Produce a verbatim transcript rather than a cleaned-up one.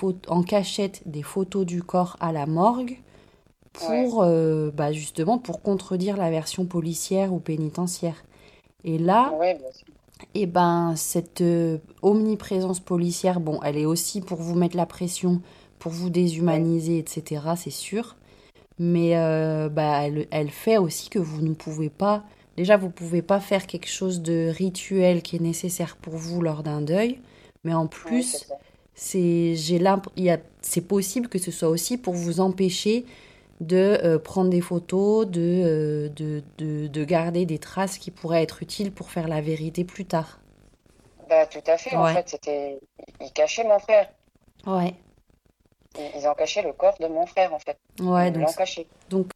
photos, en cachette des photos du corps à la morgue Ouais, pour, euh, bah, justement, pour contredire la version policière ou pénitentiaire. Et là, ouais, bien sûr. eh ben, cette euh, omniprésence policière, bon, elle est aussi pour vous mettre la pression, pour vous Oui, déshumaniser, et cetera, c'est sûr. Mais euh, bah, elle, elle fait aussi que vous ne pouvez pas, déjà, vous pouvez pas faire quelque chose de rituel qui est nécessaire pour vous lors d'un deuil. Mais en oui, c'est plus, ça. c'est, j'ai l'imp- il y a, c'est possible que ce soit aussi pour vous empêcher de euh, prendre des photos, de, euh, de, de, de garder des traces qui pourraient être utiles pour faire la vérité plus tard. Bah, tout à fait, en Ouais, fait, c'était, ils cachaient mon frère. ouais, Ils, ils ont caché le corps de mon frère, en fait. Ils ouais, donc, l'ont caché. donc